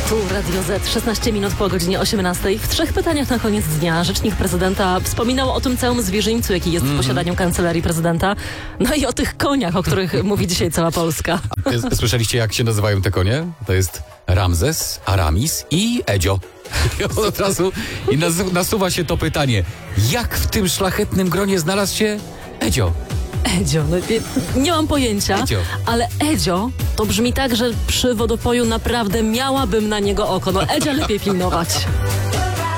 Tu Radio Z, 16 minut po godzinie 18. W 3 pytaniach na koniec dnia rzecznik prezydenta wspominał o tym całym zwierzyńcu, jaki jest w posiadaniu kancelarii prezydenta. No i o tych koniach, o których mówi dzisiaj cała Polska. Słyszeliście, jak się nazywają te konie? To jest Ramzes, Aramis i Edzio. I od razu nasuwa się to pytanie, jak w tym szlachetnym gronie znalazł się Edzio? Edzio, no, nie mam pojęcia, Edzio. Ale Edzio to brzmi tak, że przy wodopoju naprawdę miałabym na niego oko. No Edzia lepiej pilnować.